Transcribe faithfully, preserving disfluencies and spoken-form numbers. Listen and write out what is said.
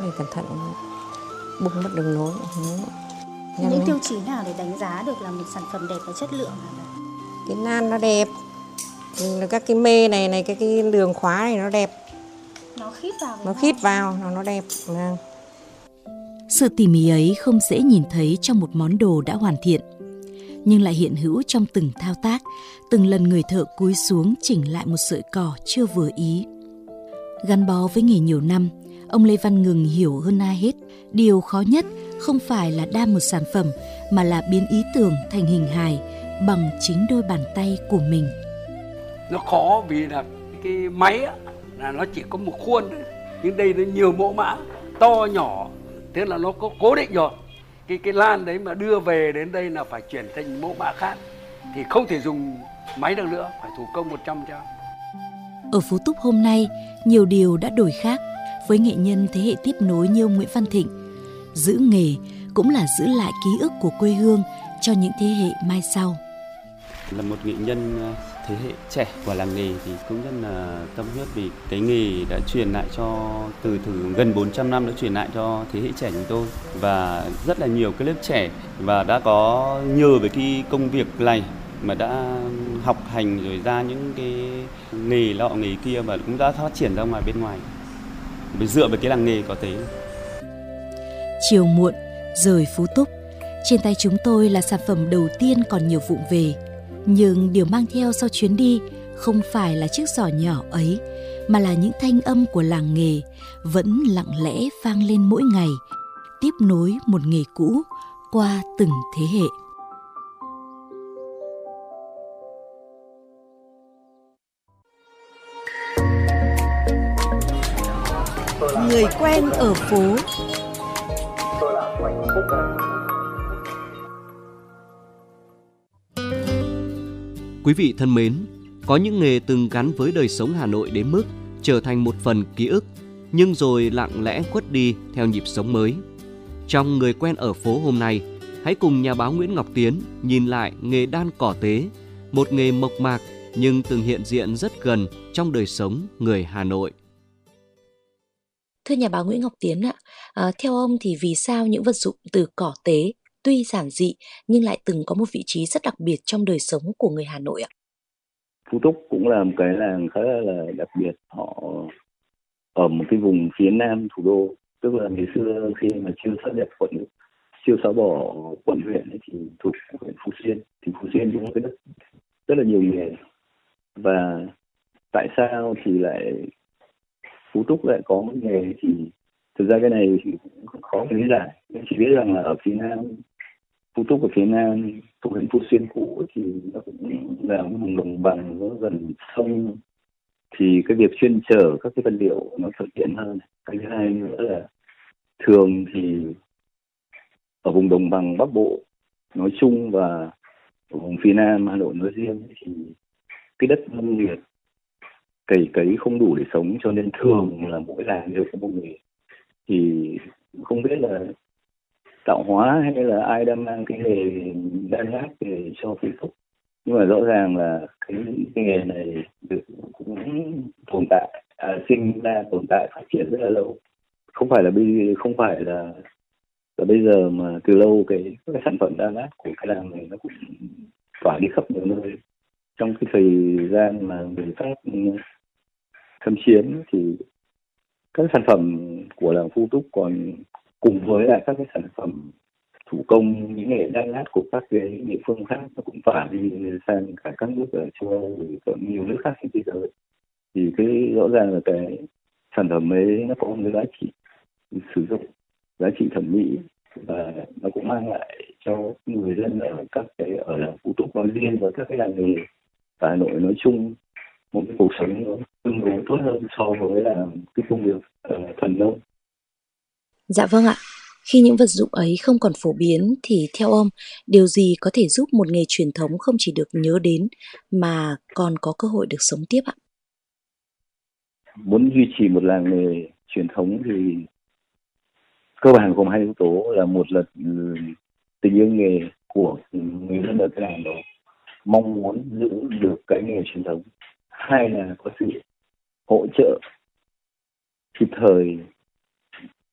phải cẩn thận, bung mất đường nối. Những mình... tiêu chí nào để đánh giá được là một sản phẩm đẹp và chất lượng hả? Cái nan nó đẹp, các cái mê này này, cái cái đường khóa này nó đẹp, nó khít vào, nó khít vào, nó nó đẹp. Vâng. Sự tỉ mỉ ấy không dễ nhìn thấy trong một món đồ đã hoàn thiện, nhưng lại hiện hữu trong từng thao tác, từng lần người thợ cúi xuống chỉnh lại một sợi cỏ chưa vừa ý. Gắn bó với nghề nhiều năm, ông Lê Văn Ngừng hiểu hơn ai hết, điều khó nhất không phải là đa một sản phẩm, mà là biến ý tưởng thành hình hài bằng chính đôi bàn tay của mình. Nó khó vì là cái máy á, là nó chỉ có một khuôn thôi, nhưng đây nó nhiều mẫu mã, to nhỏ, thế là nó có cố định rồi. Cái cái lan đấy mà đưa về đến đây là phải chuyển thành mẫu mã khác, thì không thể dùng máy được nữa, phải thủ công một trăm phần trăm. Ở Phú Túc hôm nay, nhiều điều đã đổi khác. Với nghệ nhân thế hệ tiếp nối như ông Nguyễn Văn Thịnh, giữ nghề cũng là giữ lại ký ức của quê hương cho những thế hệ mai sau. Là một nghệ nhân thế hệ trẻ của làng nghề thì cũng rất là tâm huyết, vì cái nghề đã truyền lại cho từ từ gần bốn trăm năm đã truyền lại cho thế hệ trẻ chúng tôi, và rất là nhiều cái lớp trẻ và đã có nhờ về cái công việc này mà đã học hành rồi ra những cái nghề lọ nghề kia và cũng đã phát triển ra ngoài bên ngoài, dựa vào cái làng nghề có thế. Chiều muộn rời Phú Túc, trên tay chúng tôi là sản phẩm đầu tiên còn nhiều vụng về, nhưng điều mang theo sau chuyến đi không phải là chiếc giỏ nhỏ ấy, mà là những thanh âm của làng nghề vẫn lặng lẽ vang lên mỗi ngày, tiếp nối một nghề cũ qua từng thế hệ. Người quen ở phố. Quý vị thân mến, có những nghề từng gắn với đời sống Hà Nội đến mức trở thành một phần ký ức, nhưng rồi lặng lẽ khuất đi theo nhịp sống mới. Trong Người quen ở phố hôm nay, hãy cùng nhà báo Nguyễn Ngọc Tiến nhìn lại nghề đan cỏ tế, một nghề mộc mạc nhưng từng hiện diện rất gần trong đời sống người Hà Nội. Thưa nhà báo Nguyễn Ngọc Tiến ạ, à, theo ông thì vì sao những vật dụng từ cỏ tế tuy giản dị nhưng lại từng có một vị trí rất đặc biệt trong đời sống của người Hà Nội ạ? Phú Túc cũng là một cái làng khá là đặc biệt. Họ ở một cái vùng phía nam thủ đô, tức là ngày xưa khi mà chưa sát nhập quận, chưa xóa bỏ quận huyện ấy, thì thuộc huyện Phú Xuyên, thì Phú Xuyên cũng có cái đất rất là nhiều nghề. Và tại sao thì lại Phú Túc lại có một nghề, thì thực ra cái này thì cũng khó để lý giải. Mình chỉ biết rằng là ở phía nam, Phú Túc ở phía nam thuộc huyện Phú Xuyên cũ thì nó cũng là một vùng đồng bằng, nó gần sông, thì cái việc chuyên chở các cái vật liệu nó thuận tiện hơn. Cái thứ hai nữa là thường thì ở vùng đồng bằng Bắc Bộ nói chung và ở vùng phía nam Hà Nội nói riêng thì cái đất nông nghiệp cày cấy không đủ để sống, cho nên thường là mỗi làng đều có một nghề. Thì không biết là tạo hóa hay là ai đang mang cái nghề đan lát để cho Phú Túc, nhưng mà rõ ràng là cái, cái nghề này được cũng tồn tại, à, sinh ra tồn tại phát triển rất là lâu, không phải là bây không phải là là bây giờ mà từ lâu cái cái sản phẩm đan lát của cái làng này nó cũng tỏa đi khắp nhiều nơi. Trong cái thời gian mà người Pháp xâm chiếm thì các sản phẩm của làng Phú Túc còn cùng với lại các cái sản phẩm thủ công, những nghề đan lát của các cái địa phương khác nó cũng tỏa đi sang cả các nước ở châu Âu và nhiều nước khác trên thế giới. Thì cái rõ ràng là cái sản phẩm ấy nó có một cái giá trị sử dụng, giá trị thẩm mỹ, và nó cũng mang lại cho người dân ở các cái ở làng Phú Túc nói riêng và các cái làng nghề và Hà Nội nói chung một cái cuộc sống nó tương đối tốt hơn so với là cái công việc uh, thuần nông. Dạ vâng ạ. Khi những vật dụng ấy không còn phổ biến thì theo ông, điều gì có thể giúp một nghề truyền thống không chỉ được nhớ đến mà còn có cơ hội được sống tiếp ạ? Muốn duy trì một làng nghề truyền thống thì cơ bản gồm hai yếu tố, là một là tình yêu nghề của người dân ở cái làng đó, mong muốn giữ được cái nghề truyền thống. Hai là có sự hỗ trợ kịp thời